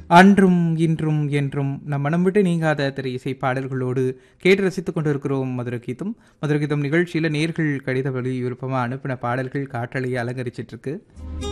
அன்றும் இன்றும் என்றும் நம் மனம் விட்டு நீங்காத திரை இசை பாடல்களோடு கேட்டு ரசித்துக் கொண்டிருக்கிறோம் மதுரகீதம். மதுரகீதம் நிகழ்ச்சியில் நேர்கள் கடித வழி விருப்பமாக அனுப்பின பாடல்கள் காற்றலையை அலங்கரிச்சிட்டு இருக்கு.